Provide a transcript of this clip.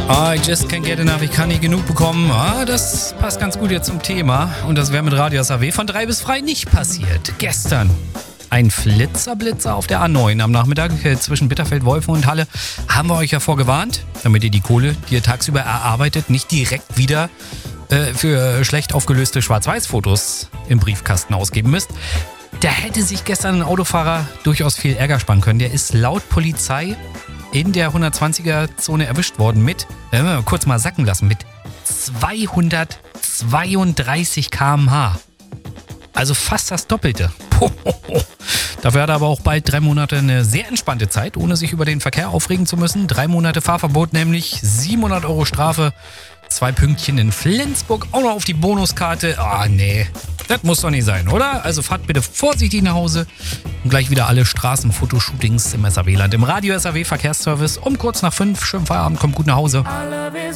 I just can't get enough, ich kann nicht genug bekommen. Das passt ganz gut jetzt zum Thema. Und das wäre mit Radio SAW von 3 bis frei nicht passiert. Gestern ein Flitzer-Blitzer auf der A9 am Nachmittag zwischen Bitterfeld, Wolfen und Halle. Haben wir euch ja vorgewarnt, damit ihr die Kohle, die ihr tagsüber erarbeitet, nicht direkt wieder für schlecht aufgelöste Schwarz-Weiß-Fotos im Briefkasten ausgeben müsst. Da hätte sich gestern ein Autofahrer durchaus viel Ärger sparen können. Der ist laut Polizei in der 120er-Zone erwischt worden mit, kurz mal sacken lassen, mit 232 km/h. Also fast das Doppelte. Dafür hat er aber auch bald 3 Monate eine sehr entspannte Zeit, ohne sich über den Verkehr aufregen zu müssen. 3 Monate Fahrverbot nämlich, 700 € Strafe, 2 Pünktchen in Flensburg, auch noch auf die Bonuskarte. Nee, das muss doch nicht sein, oder? Also fahrt bitte vorsichtig nach Hause und gleich wieder alle Straßenfotoshootings im SAW-Land. Im Radio SAW Verkehrsservice um kurz nach 5. Schönen Feierabend, kommt gut nach Hause.